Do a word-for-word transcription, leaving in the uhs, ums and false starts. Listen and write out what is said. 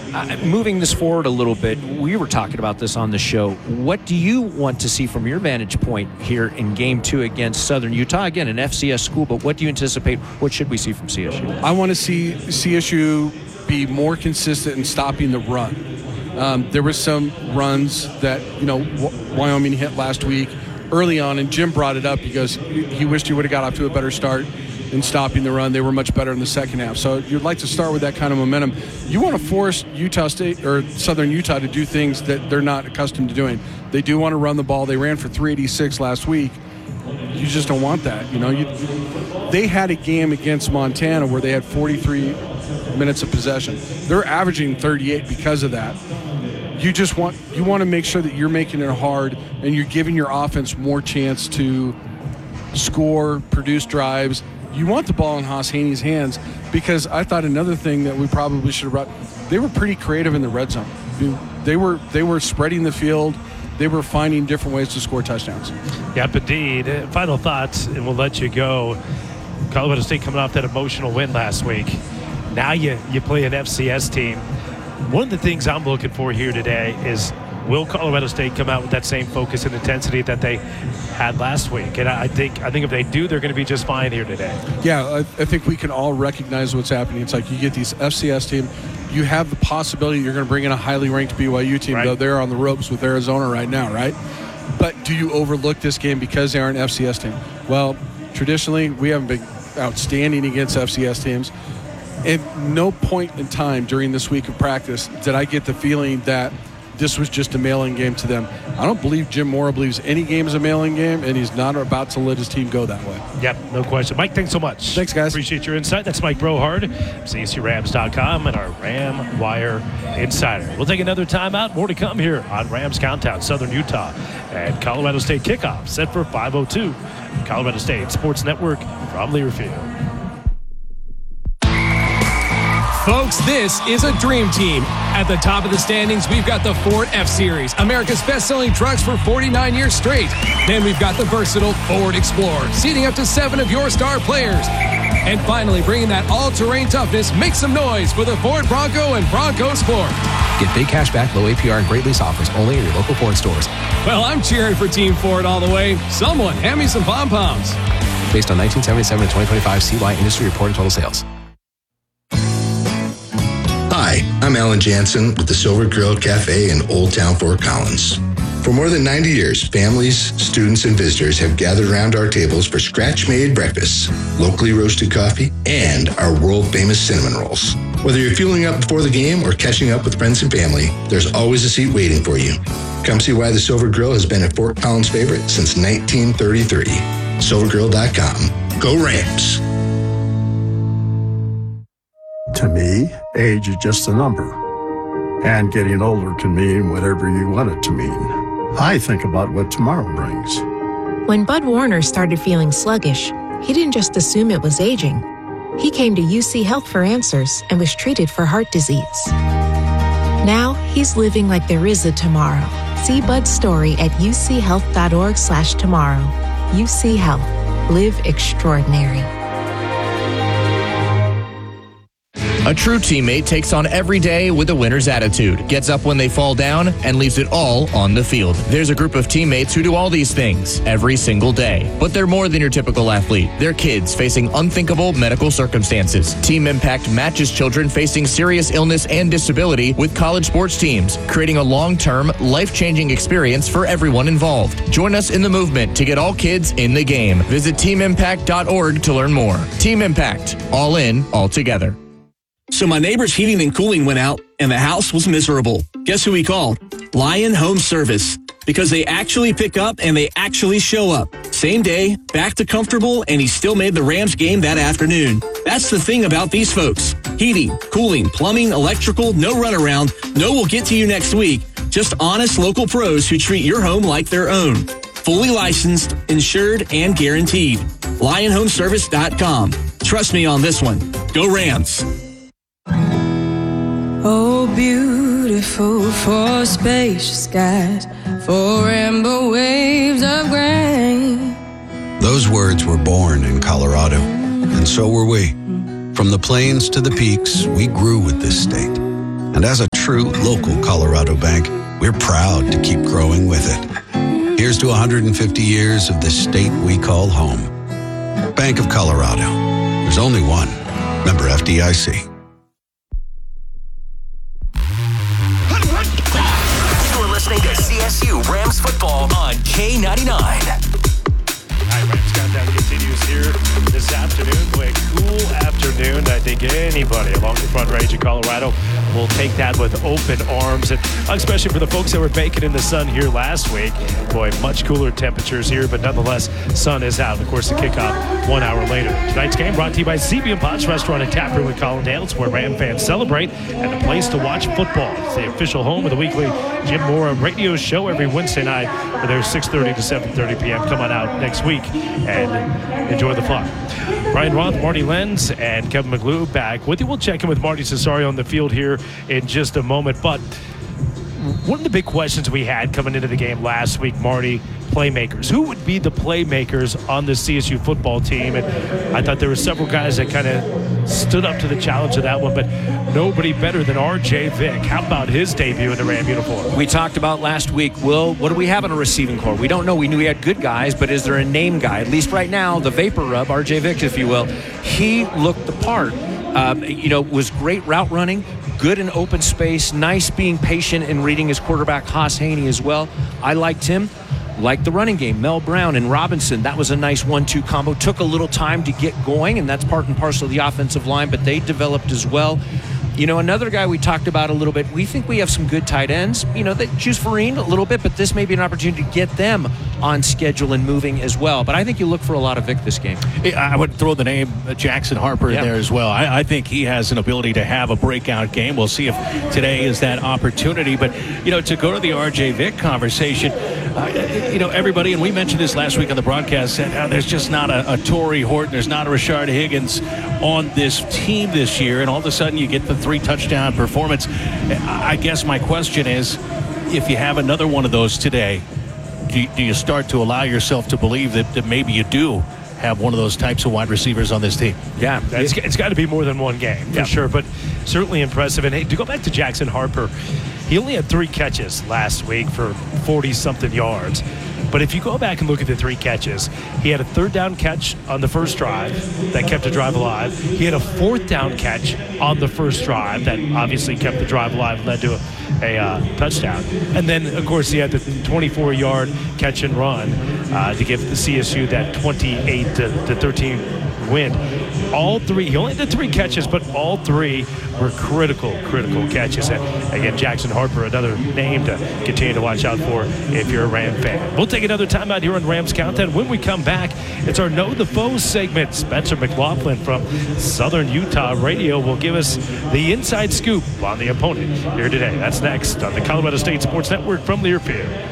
uh, moving this forward a little bit, we were talking about this on the show. What do you want to see from your vantage point here in game two against Southern Utah? Again, an F C S school, but what do you anticipate? What should we see from C S U? I want to see C S U be more consistent in stopping the run. Um, there were some runs that, you know, Wyoming hit last week early on, and Jim brought it up. He goes, he wished he would have got off to a better start in stopping the run. They were much better in the second half. So you'd like to start with that kind of momentum. You want to force Utah State or Southern Utah to do things that they're not accustomed to doing. They do want to run the ball. They ran for three eighty-six last week. You just don't want that. You know, you, they had a game against Montana where they had forty-three minutes of possession. They're averaging thirty-eight because of that. You just want you want to make sure that you're making it hard and you're giving your offense more chance to score, produce drives. You want the ball in Haas Haney's hands, because I thought another thing that we probably should have brought, they were pretty creative in the red zone. They were they were spreading the field. They were finding different ways to score touchdowns. Yep, indeed. Final thoughts, and we'll let you go. Colorado State coming off that emotional win last week. Now you, you play an F C S team. One of the things I'm looking for here today is, will Colorado State come out with that same focus and intensity that they had last week? And I think I think if they do, they're going to be just fine here today. Yeah, I, I think we can all recognize what's happening. It's like you get these F C S teams. You have the possibility you're going to bring in a highly ranked B Y U team, right, though they're on the ropes with Arizona right now, right? But do you overlook this game because they are an F C S team? Well, traditionally, we haven't been outstanding against F C S teams. At no point in time during this week of practice did I get the feeling that this was just a mail-in game to them. I don't believe Jim Mora believes any game is a mail-in game, and he's not about to let his team go that way. Yep, no question. Mike, thanks so much. Thanks, guys. Appreciate your insight. That's Mike Brohard, C S U Rams dot com, and our Ram Wire Insider. We'll take another timeout. More to come here on Rams Countdown, Southern Utah, and Colorado State kickoff set for five oh two. Colorado State Sports Network from Learfield. Folks, this is a dream team. At the top of the standings, we've got the Ford F-Series, America's best-selling trucks for forty-nine years straight. Then we've got the versatile Ford Explorer, seating up to seven of your star players. And finally, bringing that all-terrain toughness, make some noise for the Ford Bronco and Bronco Sport. Get big cash back, low A P R, and great lease offers only in your local Ford stores. Well, I'm cheering for Team Ford all the way. Someone hand me some pom-poms. Based on nineteen seventy-seven to twenty twenty-five C Y industry reported total sales. Hi, I'm Alan Jansen with the Silver Grill Cafe in Old Town Fort Collins. For more than ninety years, families, students, and visitors have gathered around our tables for scratch-made breakfasts, locally roasted coffee, and our world-famous cinnamon rolls. Whether you're fueling up before the game or catching up with friends and family, there's always a seat waiting for you. Come see why the Silver Grill has been a Fort Collins favorite since nineteen thirty-three. silver grill dot com. Go Rams! To me, age is just a number. And getting older can mean whatever you want it to mean. I think about what tomorrow brings. When Bud Warner started feeling sluggish, he didn't just assume it was aging. He came to U C Health for answers and was treated for heart disease. Now, he's living like there is a tomorrow. See Bud's story at uchealth.org slash tomorrow. U C Health. Live extraordinary. A true teammate takes on every day with a winner's attitude, gets up when they fall down, and leaves it all on the field. There's a group of teammates who do all these things every single day. But they're more than your typical athlete. They're kids facing unthinkable medical circumstances. Team Impact matches children facing serious illness and disability with college sports teams, creating a long-term, life-changing experience for everyone involved. Join us in the movement to get all kids in the game. Visit team impact dot org to learn more. Team Impact. All in, all together. So my neighbor's heating and cooling went out, and the house was miserable. Guess who we called? Lion Home Service. Because they actually pick up and they actually show up. Same day, back to comfortable, and he still made the Rams game that afternoon. That's the thing about these folks. Heating, cooling, plumbing, electrical, no runaround, no we'll get to you next week. Just honest local pros who treat your home like their own. Fully licensed, insured, and guaranteed. lion home service dot com. Trust me on this one. Go Rams. Oh, beautiful for spacious skies, for rainbow waves of grain. Those words were born in Colorado, and so were we. From the plains to the peaks, we grew with this state. And as a true local Colorado bank, we're proud to keep growing with it. Here's to one hundred fifty years of the state we call home. Bank of Colorado. There's only one. Member F D I C. You're listening to C S U Rams football on K ninety-nine. All right, Rams Countdown continues here this afternoon. Boy, a cool afternoon. I think anybody along the front range of Colorado will take that with open arms, and especially for the folks that were baking in the sun here last week. Boy, much cooler temperatures here, but nonetheless, sun is out. Of course, the kickoff one hour later. Tonight's game brought to you by C B and Potts Restaurant and Tap Room in Collindale. It's where Ram fans celebrate and a place to watch football. It's the official home of the weekly Jim Mora radio show every Wednesday night. They're six thirty to seven thirty p.m. Come on out next week and enjoy the fun. Brian Roth, Marty Lenz, and Kevin McGlue back with you. We'll check in with Marty Cesario on the field here in just a moment. But one of the big questions we had coming into the game last week, Marty, playmakers. Who would be the playmakers on the C S U football team? And I thought there were several guys that kind of stood up to the challenge of that one, but nobody better than R J Vick. How about his debut in the Ram uniform? We talked about last week, Will, what do we have in a receiving corps? We don't know. We knew we had good guys, but is there a name guy? At least right now, the vapor rub, R J Vick, if you will, he looked the part. Um, you know, was great route running, good in open space, nice being patient and reading his quarterback, Haas Haney, as well. I liked him. Like the running game, Mel Brown and Robinson, that was a nice one two combo. Took a little time to get going, and that's part and parcel of the offensive line, but they developed as well. You know, another guy we talked about a little bit, we think we have some good tight ends. You know, they choose Farine a little bit, but this may be an opportunity to get them on schedule and moving as well. But I think you look for a lot of Vic this game. I would throw the name Jackson Harper yeah. in there as well. I, I think he has an ability to have a breakout game. We'll see if today is that opportunity. But, you know, to go to the R J Vick conversation, uh, you know, everybody, and we mentioned this last week on the broadcast, said uh, there's just not a, a Torrey Horton, there's not a Rashard Higgins on this team this year. And all of a sudden you get the three touchdown performance. I guess my question is, if you have another one of those today, do you, do you start to allow yourself to believe that, that maybe you do have one of those types of wide receivers on this team? Yeah, it's, it's got to be more than one game for yeah. sure, but certainly impressive. And hey, to go back to Jackson Harper, he only had three catches last week for forty something yards. But if you go back and look at the three catches, he had a third down catch on the first drive that kept the drive alive. He had a fourth down catch on the first drive that obviously kept the drive alive and led to a, a uh, touchdown. And then, of course, he had the twenty-four yard catch and run uh, to give the C S U that twenty-eight to thirteen win. All three, he only did three catches, but all three were critical, critical catches. And again, Jackson Harper, another name to continue to watch out for if you're a Ram fan. We'll take another time out here on Rams Countdown. When we come back, it's our Know the Foes segment. Spencer McLaughlin from Southern Utah Radio will give us the inside scoop on the opponent here today. That's next on the Colorado State Sports Network from Learfield.